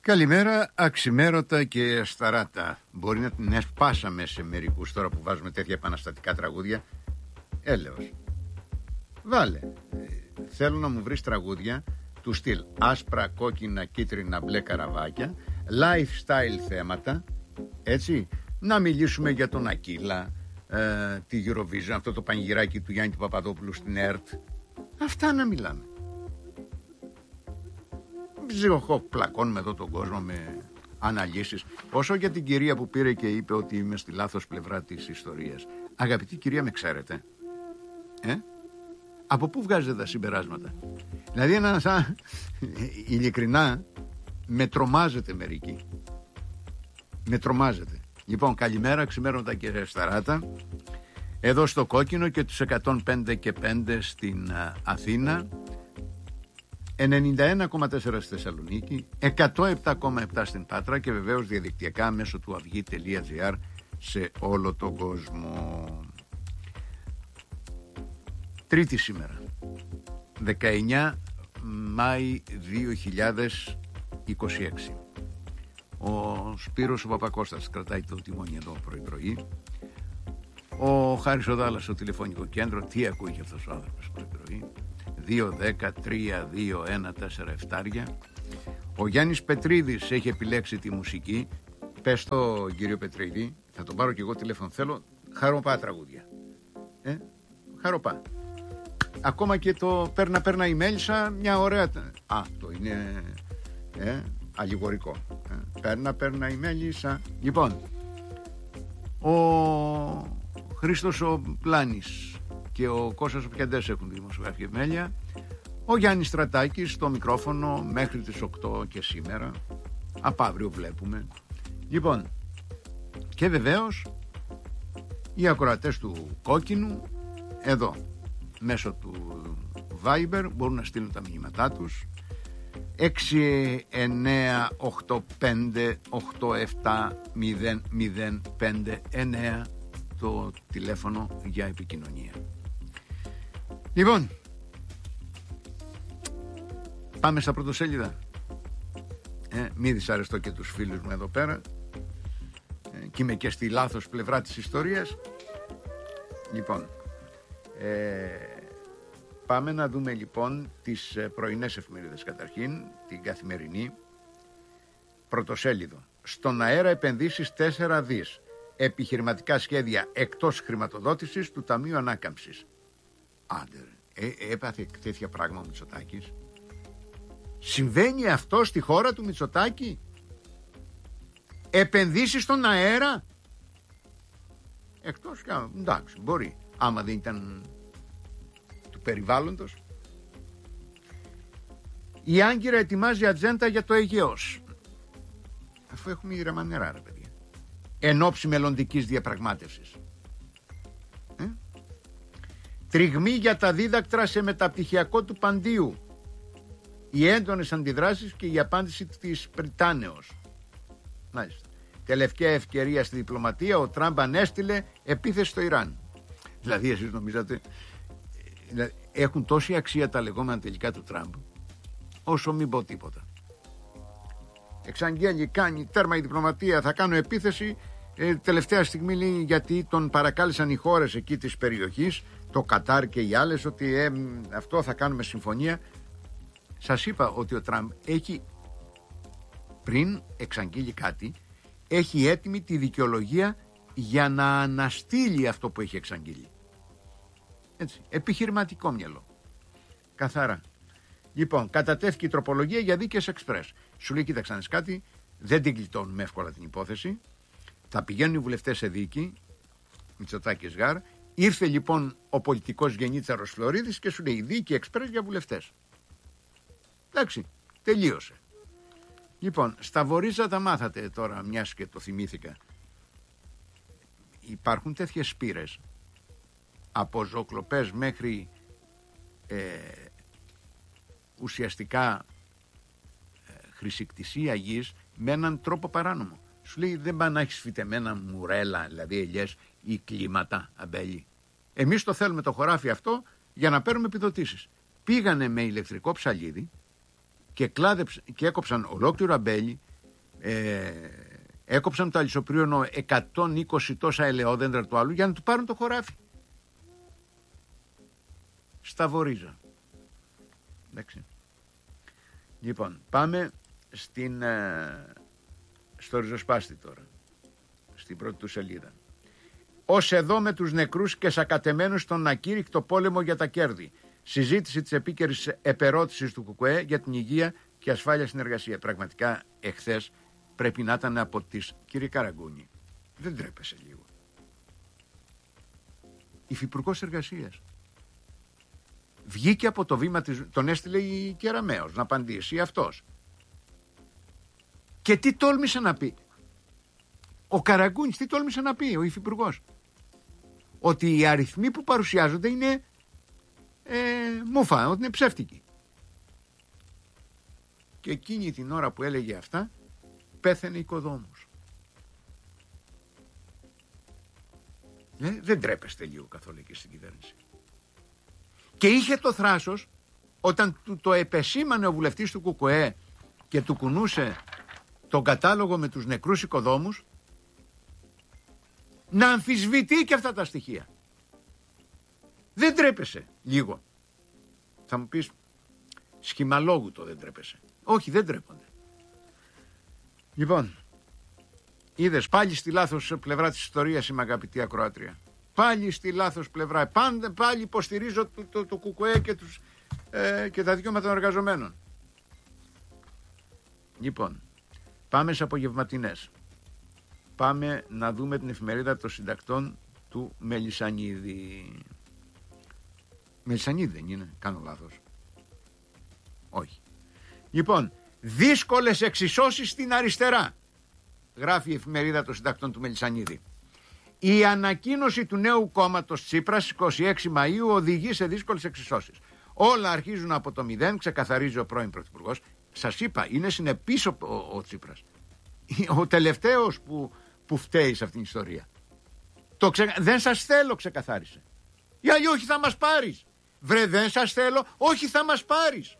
Καλημέρα, αξιμέρωτα και ασταράτα. Μπορεί να την εσπάσαμε σε μερικούς τώρα που βάζουμε τέτοια επαναστατικά τραγούδια. Έλεος. Βάλε. Θέλω να μου βρεις τραγούδια του στυλ άσπρα, κόκκινα, κίτρινα, μπλε καραβάκια, lifestyle θέματα, έτσι. Να μιλήσουμε για τον Ακύλα, τη Eurovision, αυτό το πανηγυράκι του Γιάννη του Παπαδόπουλου στην ΕΡΤ. Αυτά να μιλάμε. Πλακώνουμε εδώ τον κόσμο με αναλύσεις. Όσο για την κυρία που πήρε και είπε ότι είμαι στη λάθος πλευρά της ιστορίας. Αγαπητή κυρία, με ξέρετε? Από πού βγάζετε τα συμπεράσματα? Δηλαδή ειλικρινά με τρομάζετε μερικοί. Με τρομάζετε. Λοιπόν, καλημέρα, ξημέρωτα και σταράτα. Εδώ στο Κόκκινο και τους 105 και 5 στην Αθήνα, 91,4 στη Θεσσαλονίκη, 107,7 στην Πάτρα και βεβαίως διαδικτυακά μέσω του avygi.gr σε όλο τον κόσμο. Τρίτη σήμερα, 19 Μάη 2026. Ο Σπύρος ο Παπακώστας κρατάει το τιμόνι εδώ πρωί-πρωί. Ο Χάρης ο Δάλλας στο τηλεφωνικό κέντρο. Τι ακούει και αυτός ο άνθρωπος πρωί-πρωί? 2-10-3-2-1-4-7. Ο Γιάννης Πετρίδης έχει επιλέξει τη μουσική. Πες το, κύριο Πετρίδη, θα τον πάρω και εγώ τηλέφωνο. Θέλω χαροπά τραγούδια. Χαροπά. Ακόμα και το παίρνα η Μέλισσα, μια ωραία. Το είναι αλληγορικό. Παίρνα η Μέλισσα. Λοιπόν, ο Χρήστος ο Πλάνης και ο Κώστας ο Πιαντές έχουν δημοσιογραφική επιμέλεια. Ο Γιάννης Στρατάκης στο μικρόφωνο μέχρι τις 8 και σήμερα. Από αύριο βλέπουμε. Λοιπόν, και βεβαίως οι ακροατές του Κόκκινου εδώ μέσω του Viber μπορούν να στείλουν τα μηνύματά τους. 698587005 το τηλέφωνο για επικοινωνία. Λοιπόν, πάμε στα πρωτοσέλιδα. Μη δυσαρεστώ και τους φίλους μου εδώ πέρα, και είμαι και στη λάθος πλευρά της ιστορίας. Λοιπόν, πάμε να δούμε λοιπόν τις πρωινές εφημερίδες. Καταρχήν την Καθημερινή, πρωτοσέλιδο. Στον αέρα επενδύσεις 4 δις. Επιχειρηματικά σχέδια εκτός χρηματοδότησης του Ταμείου Ανάκαμψης. Άντε, έπαθε τέτοια πράγμα ο Μητσοτάκης? Συμβαίνει αυτό στη χώρα του Μητσοτάκη? Επενδύσεις στον αέρα? Εκτός, εντάξει, μπορεί, άμα δεν ήταν του περιβάλλοντος. Η Άγκυρα ετοιμάζει ατζέντα για το Αιγαίος. Αφού έχουμε ήρεμα νερά, ρε παιδιά. Εν ώψη μελλοντικής διαπραγμάτευσης. Τριγμή για τα δίδακτρα σε μεταπτυχιακό του Παντίου. Οι έντονες αντιδράσεις και η απάντηση της Πριτάνεως. Μάλιστα. Τελευταία ευκαιρία στη διπλωματία, ο Τραμπ ανέστειλε επίθεση στο Ιράν. Δηλαδή εσείς νομίζατε έχουν τόση αξία τα λεγόμενα τελικά του Τραμπ, όσο μην πω τίποτα. Εξαγγέλει, κάνει τέρμα η διπλωματία, θα κάνω επίθεση. Τελευταία στιγμή λέει, γιατί τον παρακάλεσαν οι χώρες εκεί της περιοχής, το Κατάρ και οι άλλες, ότι αυτό θα κάνουμε συμφωνία. Σας είπα ότι ο Τραμπ έχει, πριν εξαγγείλει κάτι, έχει έτοιμη τη δικαιολογία για να αναστείλει αυτό που έχει εξαγγείλει. Έτσι, επιχειρηματικό μυαλό. Καθαρά. Λοιπόν, κατατέθηκε η τροπολογία για δίκες εξπρές. Σου λέει, κοίταξε να δεις κάτι, δεν την γλιτώνουμε εύκολα την υπόθεση. Θα πηγαίνουν οι βουλευτές σε δίκη, Μητσοτάκης Γάρ. Ήρθε λοιπόν ο πολιτικός Γενίτσαρος Φλωρίδης και σου λέει δίκη εξπρές για βουλευτές. Εντάξει, τελείωσε. Λοιπόν, στα Βορίζα τα μάθατε τώρα, μιας και το θυμήθηκα. Υπάρχουν τέτοιες σπήρες, από ζωοκλοπές μέχρι ουσιαστικά χρησικτησία γης, με έναν τρόπο παράνομο. Σου λέει δεν πάνε να έχεις φυτεμένα μουρέλα, δηλαδή ελιές ή κλίματα, αμπέλι. Εμείς το θέλουμε το χωράφι αυτό για να παίρνουμε επιδοτήσεις. Πήγανε με ηλεκτρικό ψαλίδι και έκοψαν ολόκληρο αμπέλι έκοψαν το αλυσοπρίωνο 120 τόσα ελαιόδεντρα του άλλου για να του πάρουν το χωράφι. Στα Βορίζα. Εντάξει. Λοιπόν, πάμε στο ριζοσπάστη τώρα, στην πρώτη του σελίδα. Ως εδώ με τους νεκρούς και σακατεμένους στον ακήρυκτο πόλεμο για τα κέρδη. Συζήτηση της επίκαιρης επερώτησης του ΚΚΕ για την υγεία και ασφάλεια στην εργασία. Πραγματικά εχθές πρέπει να ήταν από τις... Κύριε Καραγκούνη, δεν τρέπεσαι λίγο? Υφυπουργός Εργασίας βγήκε από το βήμα της... Τον έστειλε η Κεραμέως να απαντήσει αυτός. Και τι τόλμησε να πει? Ο Καραγκούνης τι τόλμησε να πει, ο υφυπουργός? Ότι οι αριθμοί που παρουσιάζονται είναι μούφα, ότι είναι ψεύτικοι. Και εκείνη την ώρα που έλεγε αυτά πέθαινε οικοδόμος. Δεν τρέπεστε λίγο καθόλου εκεί στην κυβέρνηση? Και είχε το θράσος, όταν το επεσήμανε ο βουλευτής του ΚΚΕ και του κουνούσε τον κατάλογο με τους νεκρούς οικοδόμους, να αμφισβητεί και αυτά τα στοιχεία. Δεν τρέπεσαι λίγο? Θα μου πεις, σχημαλόγου το δεν τρέπεσαι. Όχι, δεν τρέπονται. Λοιπόν, είδες, πάλι στη λάθος πλευρά της ιστορίας είμαι, αγαπητή ακροάτρια. Πάλι στη λάθος πλευρά. Πάλι υποστηρίζω το ΚΚΕ και τα δικαιώματα των εργαζομένων. Λοιπόν, πάμε σε απογευματινές. Πάμε να δούμε την εφημερίδα των συντακτών του Μελισσανίδη. Μελισσανίδη δεν είναι? Κάνω λάθος? Όχι. Λοιπόν, δύσκολες εξισώσεις στην αριστερά, γράφει η εφημερίδα των συντακτών του Μελισσανίδη. Η ανακοίνωση του νέου κόμματος Τσίπρας 26 Μαΐου οδηγεί σε δύσκολες εξισώσεις. Όλα αρχίζουν από το μηδέν, ξεκαθαρίζει ο πρώην πρωθυπουργός. Σας είπα, είναι συνεπής ο Τσίπρας. Ο τελευταίος που φταίει σε αυτήν την ιστορία. Δεν σας θέλω, ξεκαθάρισε. Ή αλλιώς, όχι θα μας πάρεις. Βρε, δεν σας θέλω, όχι θα μας πάρεις.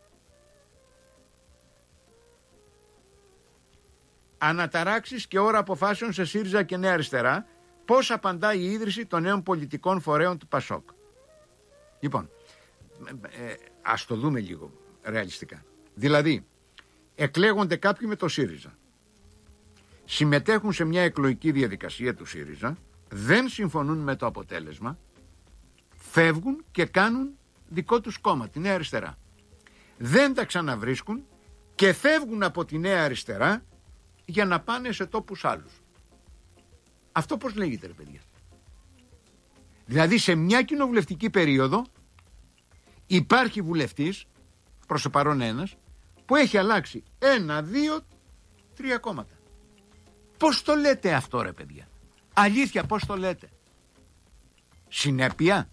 Αναταράξεις και ώρα αποφάσεων σε ΣΥΡΙΖΑ και Νέα Αριστερά. Πώς απαντάει η ίδρυση των νέων πολιτικών φορέων του ΠΑΣΟΚ? Λοιπόν, ας το δούμε λίγο ρεαλιστικά. Δηλαδή, εκλέγονται κάποιοι με το ΣΥΡΙΖΑ. Συμμετέχουν σε μια εκλογική διαδικασία του ΣΥΡΙΖΑ, δεν συμφωνούν με το αποτέλεσμα, φεύγουν και κάνουν δικό τους κόμμα, τη Νέα Αριστερά. Δεν τα ξαναβρίσκουν και φεύγουν από τη Νέα Αριστερά για να πάνε σε τόπους άλλους. Αυτό πώς λέγεται, ρε παιδιά? Δηλαδή, σε μια κοινοβουλευτική περίοδο υπάρχει βουλευτής, προς το παρόν ένας, που έχει αλλάξει 1, 2, 3 κόμματα. Πώς το λέτε αυτό, ρε παιδιά? Αλήθεια, πώς το λέτε? Συνέπεια?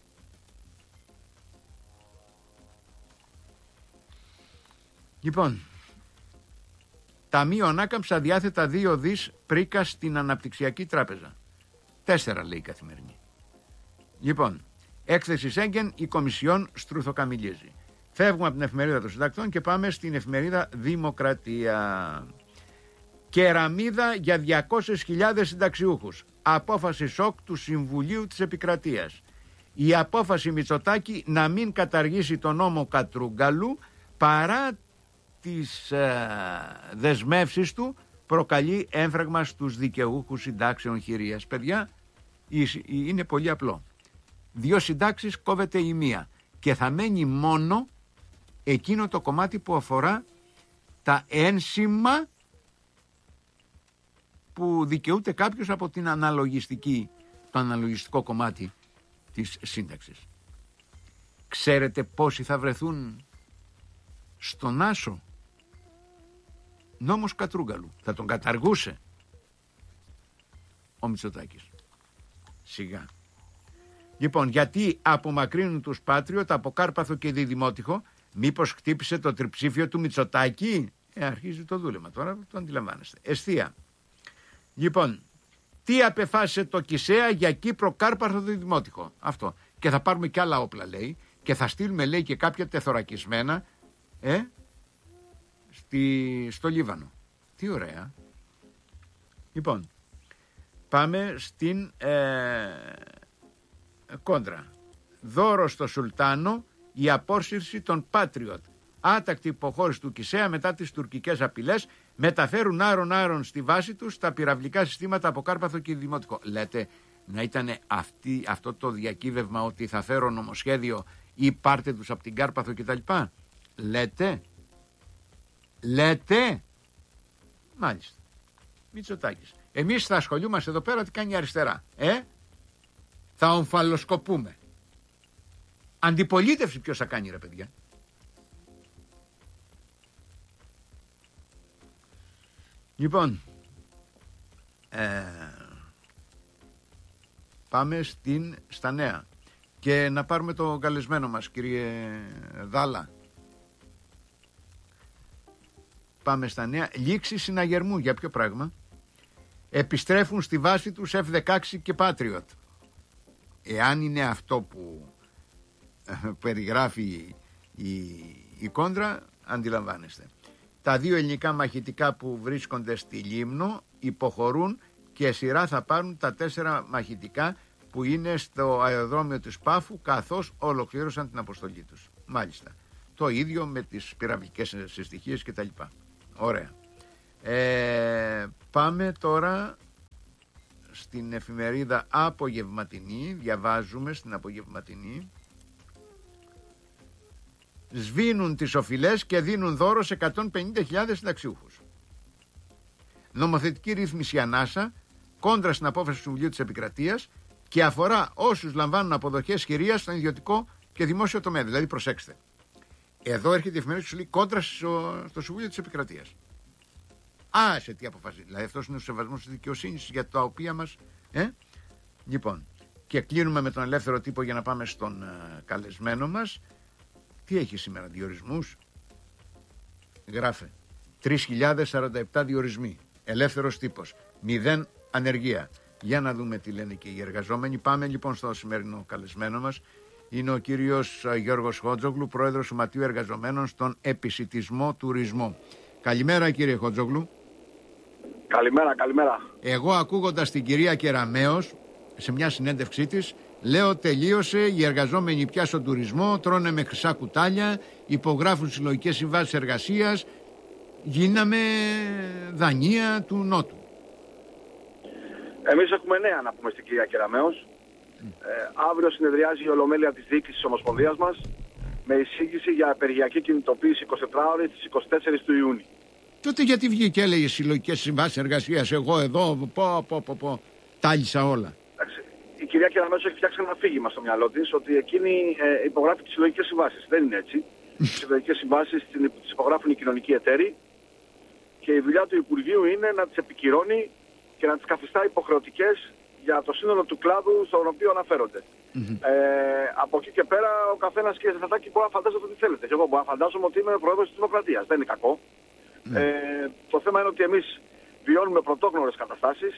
Λοιπόν, Ταμείο Ανάκαμψη αδιάθετα 2 δις πρίκα στην Αναπτυξιακή Τράπεζα. 4 λέει η Καθημερινή. Λοιπόν, έκθεση Σέγγεν, η Κομισιόν στρουθοκαμιλίζει. Φεύγουμε από την εφημερίδα των συντακτών και πάμε στην εφημερίδα Δημοκρατία. Κεραμίδα για 200.000 συνταξιούχους. Απόφαση σοκ του Συμβουλίου της Επικρατείας. Η απόφαση Μητσοτάκη να μην καταργήσει τον νόμο Κατρούγκαλου παρά τις δεσμεύσεις του προκαλεί έμφραγμα στους δικαιούχους συντάξεων χειρίας. Παιδιά, είναι πολύ απλό. 2 συντάξεις κόβεται η μία και θα μένει μόνο εκείνο το κομμάτι που αφορά τα ένσημα που δικαιούται κάποιος από το αναλογιστικό κομμάτι της σύνταξης. Ξέρετε πόσοι θα βρεθούν στον άσο? Νόμος Κατρούγκαλου. Θα τον καταργούσε ο Μητσοτάκης. Σιγά. Λοιπόν, γιατί απομακρύνουν τους Πάτριωτ από Κάρπαθο και Διδημότυχο? Μήπως χτύπησε το τριψήφιο του Μητσοτάκη? Αρχίζει το δούλεμα τώρα, το αντιλαμβάνεστε. Εστία. Λοιπόν, τι απεφάσισε το Κισέα για Κύπρο, Κάρπαθο, Διδημότυχο? Αυτό. Και θα πάρουμε κι άλλα όπλα, λέει, και θα στείλουμε, λέει, και κάποια τεθωρακισμένα στο Λίβανο. Τι ωραία. Λοιπόν, πάμε στην Κόντρα. Δώρο στο Σουλτάνο η απόσυρση των Patriot. Άτακτη υποχώρηση του Κισέα μετά τις τουρκικές απειλές. Μεταφέρουν άρον στη βάση τους τα πυραυλικά συστήματα από Κάρπαθο και Δημοτικό. Λέτε να ήταν αυτό το διακύβευμα ότι θα φέρω νομοσχέδιο ή πάρτε τους από την Κάρπαθο κτλ. Λέτε. Μάλιστα. Μητσοτάκης. Εμείς θα ασχολούμαστε εδώ πέρα τι κάνει η αριστερά. Θα ομφαλοσκοπούμε. Αντιπολίτευση ποιος θα κάνει ρε παιδιά. Λοιπόν, πάμε στα νέα και να πάρουμε το καλεσμένο μας κύριε Δάλα. Πάμε στα νέα. Λήξη συναγερμού. Για ποιο πράγμα? Επιστρέφουν στη βάση τους F-16 και Patriot. Εάν είναι αυτό που περιγράφει η Κόντρα, αντιλαμβάνεστε. Τα 2 ελληνικά μαχητικά που βρίσκονται στη Λίμνο υποχωρούν και σειρά θα πάρουν τα 4 μαχητικά που είναι στο αεροδρόμιο της Πάφου, καθώς ολοκλήρωσαν την αποστολή τους. Μάλιστα. Το ίδιο με τις πυραυλικές συστοιχίες κτλ. Ωραία. Πάμε τώρα στην εφημερίδα Απογευματινή. Διαβάζουμε στην Απογευματινή. Σβήνουν τις οφειλές και δίνουν δώρο σε 150.000 συνταξιούχους. Νομοθετική ρύθμιση ανάσα, κόντρα στην απόφαση του Συμβουλίου της Επικρατείας και αφορά όσους λαμβάνουν αποδοχές χειρίας στον ιδιωτικό και δημόσιο τομέα. Δηλαδή, προσέξτε. Εδώ έρχεται η εφημερίδα και σου λέει κόντρα στο Συμβούλιο της Επικρατείας. Σε τι αποφασίζει. Δηλαδή, αυτός είναι ο σεβασμός της δικαιοσύνης για τα οποία μας. Λοιπόν, και κλείνουμε με τον ελεύθερο τύπο για να πάμε στον καλεσμένο μας. Τι έχει σήμερα, διορισμούς? Γράφε 3.047 διορισμοί. Ελεύθερος τύπος. 0 ανεργία. Για να δούμε τι λένε και οι εργαζόμενοι. Πάμε λοιπόν στο σημερινό καλεσμένο μας. Είναι ο κύριος Γιώργος Χότζογλου, πρόεδρος Σωματείου Εργαζομένων στον επισιτισμό τουρισμό. Καλημέρα κύριε Χότζογλου. Καλημέρα. Εγώ ακούγοντας την κυρία Κεραμέως σε μια συνέντευξή της, λέω τελείωσε, οι εργαζόμενοι πια στον τουρισμό τρώνε με χρυσά κουτάλια, υπογράφουν συλλογικές συμβάσεις εργασίας, γίναμε Δανία του Νότου. Εμείς έχουμε νέα να πούμε στην κυρία Κεραμέως. Αύριο συνεδριάζει η Ολομέλεια της Διοίκησης της Ομοσπονδίας μας με εισήγηση για απεργιακή κινητοποίηση 24 ώρες στις 24 του Ιούνιου. Τότε γιατί βγήκε, έλεγε συλλογικές συμβάσεις εργασίας, εγώ εδώ, τάλισα όλα. Η κυρία Κεραμέως έχει φτιάξει ένα αφήγημα στο μυαλό της ότι εκείνη υπογράφει τις συλλογικές συμβάσεις. Δεν είναι έτσι. Τις συλλογικές συμβάσεις τις υπογράφουν οι κοινωνικοί εταίροι και η δουλειά του Υπουργείου είναι να τις επικυρώνει και να τις καθιστά υποχρεωτικές για το σύνολο του κλάδου στον οποίο αναφέρονται. Από εκεί και πέρα ο καθένας, κύριε Σταθάκη, μπορεί να φαντάζεται τι θέλετε. Και εγώ μπορώ να φαντάζομαι ότι είμαι πρόεδρος της Δημοκρατίας. Δεν είναι κακό. Το θέμα είναι ότι εμείς βιώνουμε πρωτόγνωρες καταστάσεις.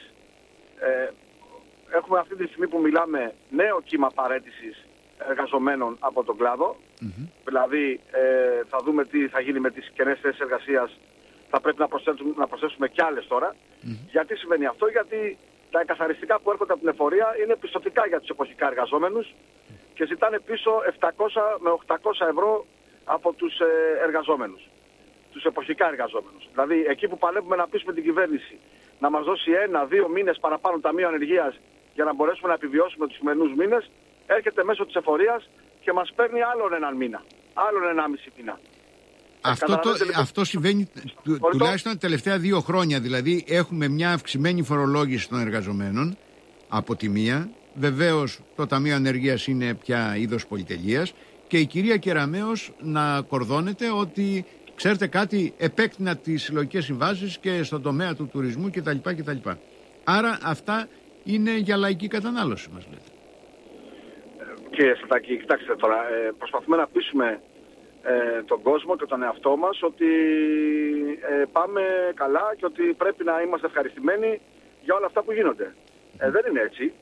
Έχουμε αυτή τη στιγμή που μιλάμε νέο κύμα παραίτησης εργαζομένων από τον κλάδο. Δηλαδή θα δούμε τι θα γίνει με τις κενές θέσεις εργασίας. Θα πρέπει να προσθέσουμε κι άλλες τώρα. Γιατί συμβαίνει αυτό? Γιατί τα εκαθαριστικά που έρχονται από την εφορία είναι πιστωτικά για τους εποχικά εργαζόμενους και ζητάνε πίσω 700 με 800 ευρώ από τους εργαζόμενους, τους εποχικά εργαζόμενους. Δηλαδή εκεί που παλεύουμε να πείσουμε την κυβέρνηση να μας δώσει 1-2 μήνες παραπάνω ταμείο ανεργίας για να μπορέσουμε να επιβιώσουμε τους σημερινούς μήνες, έρχεται μέσω της εφορίας και μας παίρνει άλλον έναν μήνα, άλλον 1,5 μήνα. Αυτό συμβαίνει τουλάχιστον τα τελευταία 2 χρόνια. Δηλαδή έχουμε μια αυξημένη φορολόγηση των εργαζομένων από τη μία. Βεβαίως το Ταμείο Ανεργίας είναι πια είδος πολυτελείας και η κυρία Κεραμέως να κορδώνεται ότι ξέρετε κάτι, επέκτηνα τις συλλογικές συμβάσεις και στον τομέα του τουρισμού κτλ. Άρα αυτά είναι για λαϊκή κατανάλωση, μας λέτε. Κύριε Στατάκη, κοιτάξτε τώρα, προσπαθούμε να πείσουμε τον κόσμο και τον εαυτό μας ότι πάμε καλά και ότι πρέπει να είμαστε ευχαριστημένοι για όλα αυτά που γίνονται. Δεν είναι έτσι.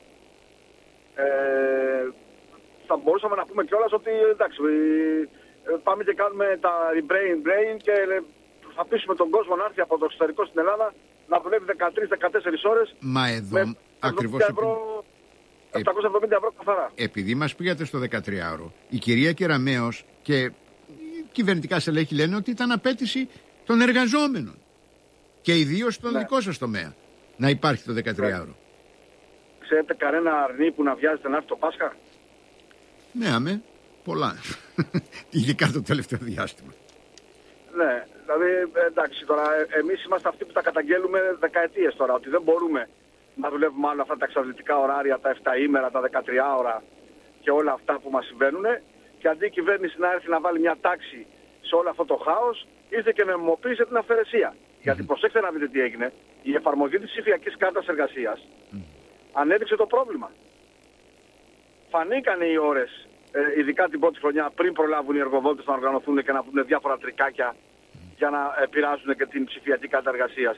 Θα μπορούσαμε να πούμε κιόλας ότι εντάξει, πάμε και κάνουμε τα brain και θα πείσουμε τον κόσμο να έρθει από το εξωτερικό στην Ελλάδα να δουλεύει 13-14 ώρες. Μα εδώ με ακριβώς 770 ευρώ καθαρά. Επειδή μας πήγατε στο 13ωρο, η κυρία Κεραμέως και κυβερνητικά στελέχη λένε ότι ήταν απέτηση των εργαζόμενων και ιδίως στον δικό σας τομέα να υπάρχει το 13ωρο. Ξέρετε κανένα αρνί που να βιάζεται να έρθει το Πάσχα? Ναι, αμέ, πολλά. Ειδικά το τελευταίο διάστημα. Ναι, δηλαδή εντάξει τώρα, εμείς είμαστε αυτοί που τα καταγγέλουμε δεκαετίες τώρα, ότι δεν μπορούμε να δουλεύουμε άλλο αυτά τα εξαντλητικά ωράρια, τα 7 ημέρα, τα 13 ώρα και όλα αυτά που μας συμβαίνουν, και αντί η κυβέρνηση να έρθει να βάλει μια τάξη σε όλο αυτό το χάος, ήρθε και νομιμοποίησε την αυθαιρεσία. Γιατί προσέξτε να δείτε τι έγινε. Η εφαρμογή της ψηφιακής κάρτας εργασίας ανέδειξε το πρόβλημα. Φανήκανε οι ώρες, ειδικά την πρώτη χρονιά, πριν προλάβουν οι εργοδότες να οργανωθούν και να βρουν διάφορα τρικάκια για να επηρεάζουν και την ψηφιακή κάρτα εργασίας.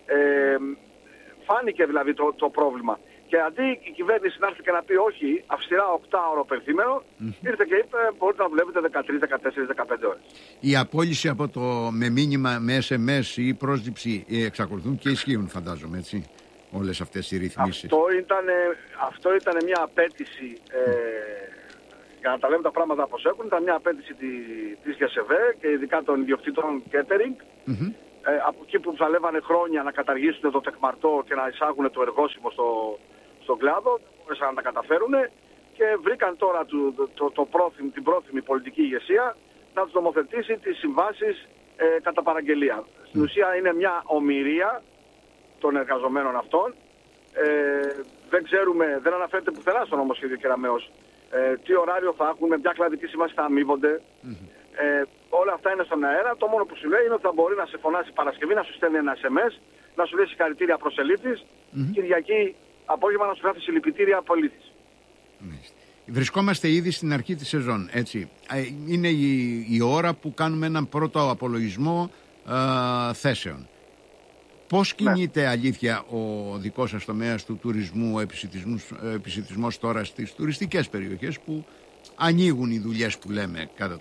Φάνηκε δηλαδή το πρόβλημα. Και αντί η κυβέρνηση να έρθει και να πει όχι, αυστηρά 8ωρο πενθήμερο, ήρθε και είπε μπορείτε να δουλεύετε 13, 14, 15 ώρες. Η απόλυση από το με μήνυμα, με SMS ή πρόσληψη εξακολουθούν και ισχύουν, φαντάζομαι, έτσι, όλες αυτές οι ρυθμίσεις. Αυτό ήταν μια απέτηση, για να τα λέμε τα πράγματα όπως έχουν, ήταν μια απέτηση της ΓΕΣΕΒΕ και ειδικά των ιδιοκτήτων catering, από εκεί που ψαλεύανε χρόνια να καταργήσουν το τεκμαρτό και να εισάγουν το εργόσιμο στον κλάδο, δεν μπορούσαν να τα καταφέρουν και βρήκαν τώρα την πρόθυμη πολιτική ηγεσία να τους νομοθετήσει τις συμβάσεις κατά παραγγελία. Στην ουσία είναι μια ομηρία των εργαζομένων αυτών. Δεν ξέρουμε, δεν αναφέρεται πουθενά στο νομοσχέδιο Κεραμέως τι ωράριο θα έχουν, με ποια κλαδική σύμβαση θα αμείβονται. Όλα αυτά είναι στον αέρα. Το μόνο που σου λέει είναι ότι θα μπορεί να σε φωνάσει Παρασκευή, να σου στέλνει ένα SMS, να σου λέει συγχαρητήρια προσελήτης, Κυριακή απόγευμα να σου γράφει συλληπιτήρια πολίτης. Βρισκόμαστε ήδη στην αρχή της σεζόν, έτσι. Είναι η ώρα που κάνουμε έναν πρώτο απολογισμό θέσεων. Πώς κινείται αλήθεια ο δικός σας τομέας του τουρισμού, ο επισιτισμός τώρα στις τουριστικές περιοχές που ανοίγουν οι δουλειές που λέμε κατά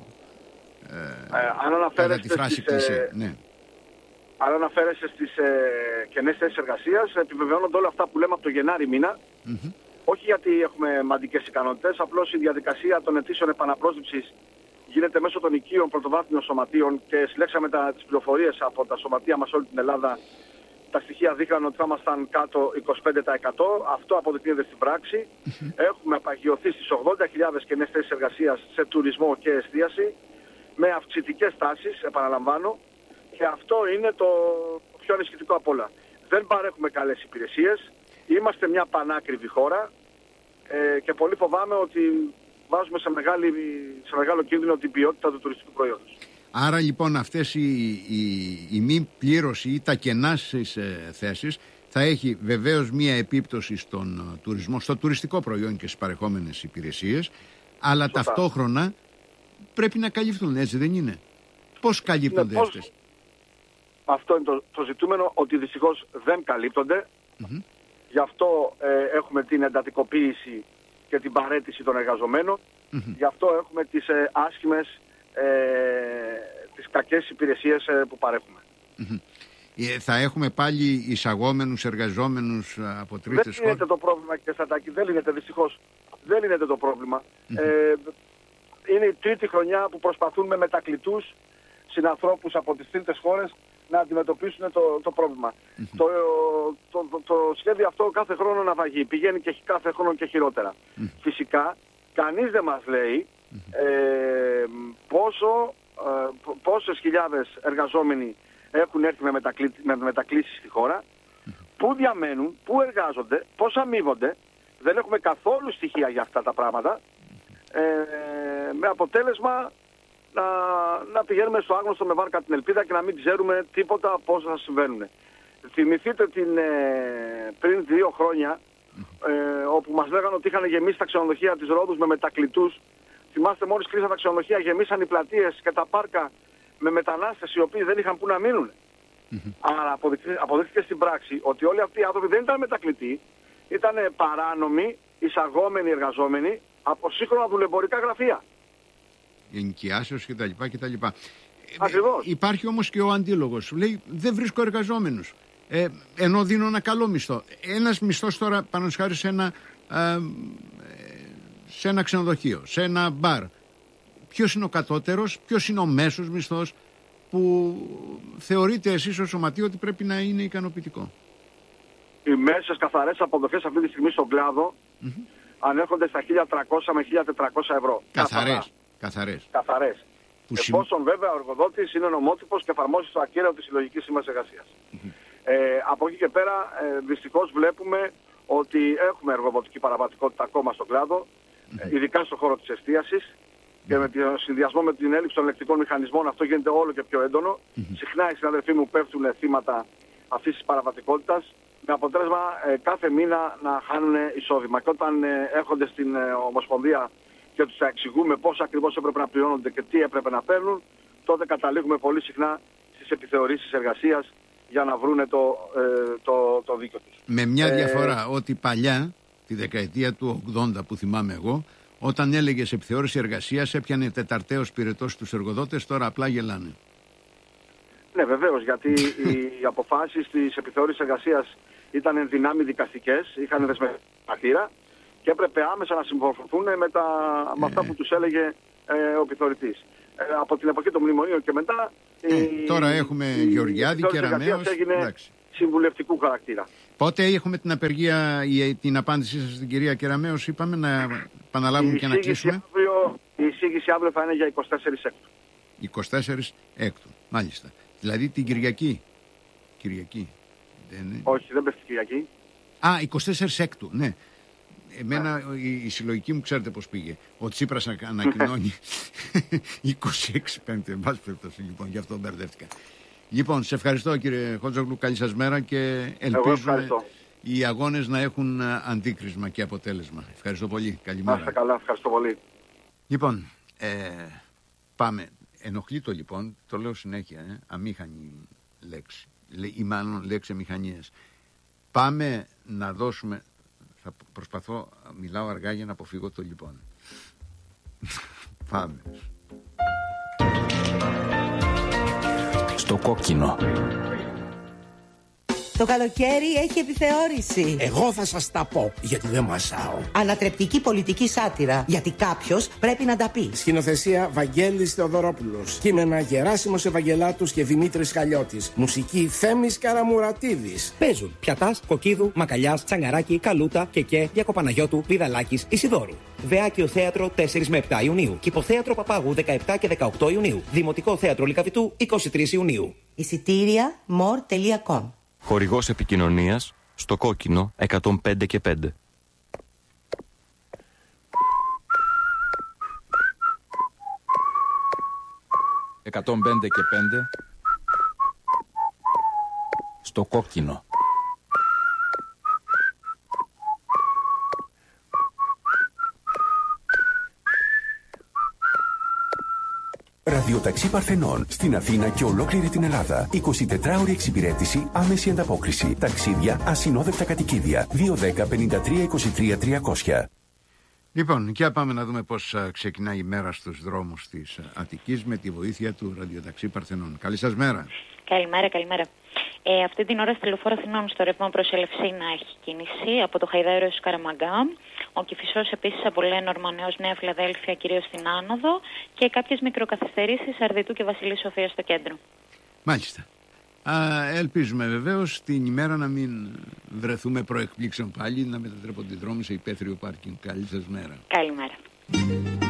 τη φράση κλισέ. Ναι. Αν αναφέρεσαι στις κενές θέσεις εργασίας, επιβεβαιώνονται όλα αυτά που λέμε από το Γενάρη μήνα. Όχι γιατί έχουμε μαντικές ικανότητες, απλώς η διαδικασία των αιτήσεων επαναπρόσληψης γίνεται μέσω των οικείων πρωτοβάθμιων σωματείων και συλλέξαμε τις πληροφορίες από τα σωματεία μας όλη την Ελλάδα. Τα στοιχεία δείχναν ότι θα ήμασταν κάτω 25%. Αυτό αποδεικνύεται στην πράξη. Έχουμε απαγιωθεί στις 80.000 κενές θέσεις εργασίας σε τουρισμό και εστίαση, με αυξητικές τάσεις, επαναλαμβάνω, και αυτό είναι το πιο ανησυχητικό απ' όλα. Δεν παρέχουμε καλές υπηρεσίες, είμαστε μια πανάκριβη χώρα και πολύ φοβάμαι ότι βάζουμε σε μεγάλο κίνδυνο την ποιότητα του τουριστικού προϊόντος. Άρα λοιπόν αυτές η μη πλήρωση ή τα κενά στις θέσεις θα έχει βεβαίως μία επίπτωση στον τουρισμό, στο τουριστικό προϊόν και στις παρεχόμενες υπηρεσίες, αλλά σωστά, ταυτόχρονα πρέπει να καλυφθούν, έτσι δεν είναι? Πώς καλύπτονται αυτές? Αυτό είναι το ζητούμενο, ότι δυστυχώς δεν καλύπτονται. Γι' αυτό έχουμε την εντατικοποίηση και την παραίτηση των εργαζομένων. Γι' αυτό έχουμε τις άσχημες, τις κακές υπηρεσίες που παρέχουμε. Θα έχουμε πάλι εισαγόμενους εργαζόμενους από τρίτες χώρες? Δεν λύνεται το πρόβλημα, και Στατάκη, δεν λύνεται δυστυχώς. Δεν λύνεται το πρόβλημα. Είναι η τρίτη χρονιά που προσπαθούν με μετακλητούς συνανθρώπους από τις τρίτες χώρες να αντιμετωπίσουν το πρόβλημα. Το σχέδιο αυτό κάθε χρόνο να βαγεί. Πηγαίνει και κάθε χρόνο και χειρότερα. Φυσικά, κανείς δεν μας λέει πόσες χιλιάδες εργαζόμενοι έχουν έρθει με μετακλήσεις στη χώρα, πού διαμένουν, πού εργάζονται, πώς αμείβονται. Δεν έχουμε καθόλου στοιχεία για αυτά τα πράγματα. Με αποτέλεσμα να πηγαίνουμε στο άγνωστο με βάρκα την ελπίδα και να μην ξέρουμε τίποτα πώς θα συμβαίνουν. Θυμηθείτε πριν 2 χρόνια όπου μας λέγανε ότι είχαν γεμίσει τα ξενοδοχεία της Ρόδους με μετακλητούς. Θυμάστε, μόλις κλείσαν τα ξενοδοχεία γεμίσαν οι πλατείες και τα πάρκα με μετανάστες οι οποίοι δεν είχαν που να μείνουν. Αλλά αποδείχθηκε στην πράξη ότι όλοι αυτοί οι άνθρωποι δεν ήταν μετακλητοί, ήταν παράνομοι, εισαγόμενοι εργαζόμενοι από σύγχρονα δουλεμπορικά γραφεία. Ενοικιάσεως κτλ. Ακριβώς. Υπάρχει όμως και ο αντίλογος. Σου λέει δεν βρίσκω εργαζόμενους. Ενώ δίνω ένα καλό μισθό. Ένας μισθός τώρα πάνω χάρη σε ένα ξενοδοχείο, σε ένα μπαρ. Ποιος είναι ο κατώτερος, ποιος είναι ο μέσος μισθός που θεωρείτε εσείς ως σωματείο ότι πρέπει να είναι ικανοποιητικό? Οι μέσες καθαρές αποδοχές αυτή τη στιγμή στον κλάδο ανέρχονται στα 1.300 με 1.400 ευρώ. Καθαρές. Εφόσον βέβαια ο εργοδότης είναι νομότυπος και εφαρμόζει στο ακέραιο της συλλογικής σύμβασης εργασίας. Από εκεί και πέρα δυστυχώς βλέπουμε ότι έχουμε εργοδοτική παραβατικότητα ακόμα στον κλάδο, ειδικά στον χώρο της εστίασης, και με τον συνδυασμό με την έλλειψη των ελεκτρικών μηχανισμών αυτό γίνεται όλο και πιο έντονο. Συχνά οι συναδελφοί μου πέφτουν θύματα αυτής της παραβατικότητας, με αποτέλεσμα κάθε μήνα να χάνουν εισόδημα. Και όταν έρχονται στην Ομοσπονδία και τους εξηγούμε πώς ακριβώς έπρεπε να πληρώνονται και τι έπρεπε να παίρνουν, τότε καταλήγουμε πολύ συχνά στις επιθεωρήσεις εργασίας για να βρούνε το δίκιο τους. Με μια διαφορά, ότι παλιά, τη δεκαετία του 80 που θυμάμαι εγώ, όταν έλεγες επιθεώρηση εργασίας έπιανε τεταρταίος πυρετός τους εργοδότες, τώρα απλά γελάνε. Ναι, βεβαίως, γιατί οι αποφάσεις της επιθεώρησης εργασίας ήταν εν δυνάμει δικαστικές, είχαν δεσμευτεί χαρακτήρα και έπρεπε άμεσα να συμμορφωθούν με αυτά που τους έλεγε ο επιθεωρητής. Από την εποχή των μνημονίων και μετά... τώρα έχουμε Γεωργιάδη, Κεραμέως... έγινε συμβουλευτικού χαρακτήρα. Πότε έχουμε την απεργία, την απάντησή σας στην κυρία Κεραμέως, είπαμε να επαναλάβουμε και να κλείσουμε? Η εισήγηση αύριο θα είναι για 24 έκτου. 24 έκτου, μάλιστα. Δηλαδή την Κυριακή. Όχι, δεν πέφτει Κυριακή. 24 έκτου, ναι. Εμένα η συλλογική μου ξέρετε πώς πήγε. Ο Τσίπρας ανακοινώνει 26 Πέμπτη, εν πάση περιπτώσει, λοιπόν, γι' αυτό μπερδεύτηκα. Λοιπόν, σε ευχαριστώ κύριε Χότζογλου, καλή σας μέρα και ελπίζουμε οι αγώνες να έχουν αντίκρισμα και αποτέλεσμα. Ευχαριστώ πολύ, καλημέρα. Να είστε καλά, ευχαριστώ πολύ. Λοιπόν, πάμε. Ενοχλεί το λοιπόν, το λέω συνέχεια, αμήχανη λέξη, ή μάλλον λέξη μηχανίες. Πάμε να δώσουμε, θα προσπαθώ, μιλάω αργά για να αποφύγω το λοιπόν. Πάμε. Στο κόκκινο. Το καλοκαίρι έχει επιθεώρηση. Εγώ θα σας τα πω, γιατί δεν μασάω. Ανατρεπτική πολιτική σάτυρα, γιατί κάποιος πρέπει να τα πει. Σκηνοθεσία Βαγγέλης Θεοδωρόπουλος. Κείμενα Γεράσιμος Ευαγγελάτους και Δημήτρης Χαλιώτης. Μουσική Θέμης Καραμουρατίδης. Παίζουν Πιατάς, Κοκκίδου, Μακαλιάς, Τσαγκαράκη, Καλούτα, Κεκέ, Γιακοπαναγιώτου, Βιδαλάκης, Ισιδώρου. Βεάκιο Θέατρο 4 με 7 Ιουνίου. Κηποθέατρο Παπάγου 17 και 18 Ιουνίου. Δημοτικό Θέατρο Λυκαβητού 23 Ιουνίου. Εισιτήρια more.com. Χορηγός επικοινωνίας στο κόκκινο 105 και 5. 105 και 5 Στο κόκκινο. Ραδιοταξί Παρθενών στην Αθήνα και ολόκληρη την Ελλάδα. 24ωρη εξυπηρέτηση, άμεση ανταπόκριση. Ταξίδια, ασυνόδευτα κατοικίδια. 210-53-23-300. Λοιπόν, για πάμε να δούμε πώς ξεκινάει η μέρα στους δρόμους της Αττικής με τη βοήθεια του Ραδιοταξί Παρθενών. Καλή σας μέρα. Καλημέρα. Αυτή την ώρα στη λεωφόρο Αθηνών στο ρεύμα προς Ελευσίνα έχει κίνηση από το Χαϊδάριο έως Καραμαγκά. Ο Κηφισός επίσης από Λένορμα έως Νέα Φιλαδέλφια, κυρίως στην Άνοδο, και κάποιες μικροκαθυστερήσεις Αρδιτού και Βασιλής Σοφίας στο κέντρο. Μάλιστα. Ελπίζουμε βεβαίως την ημέρα να μην βρεθούμε προεκπλήξεων πάλι, να μετατρέπονται οι δρόμοι σε υπαίθριο πάρκινγκ. Καλή σας μέρα. Καλημέρα.